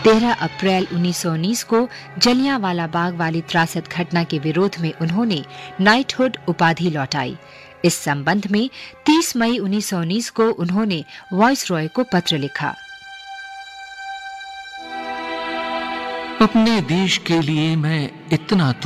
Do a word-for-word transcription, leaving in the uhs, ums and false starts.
तेरह अप्रैल उन्नीस सौ उन्नीस को जलियांवाला बाग वाली त्रासद घटना के विरोध में उन्होंने नाइटहुड उपाधि लौटाई। इस संबंध में तीस मई उन्नीस सौ उन्नीस को उन्होंने वाइसरॉय को पत्र लिखा। अपने देश के लिए मैं इतना